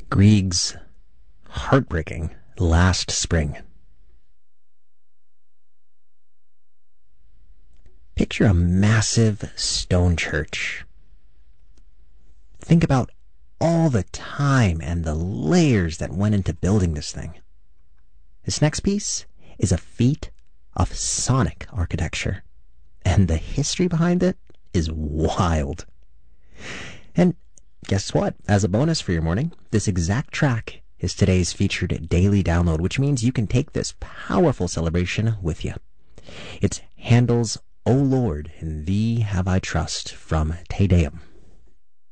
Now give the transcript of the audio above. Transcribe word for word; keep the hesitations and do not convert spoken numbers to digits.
Grieg's heartbreaking Last Spring. Picture a massive stone church. Think about all the time and the layers that went into building this thing. This next piece is a feat of sonic architecture, and the history behind it is wild. And guess what? As a bonus for your morning, this exact track is today's featured daily download, which means you can take this powerful celebration with you. It's Handel's O Lord, in Thee Have I Trust from Te Deum.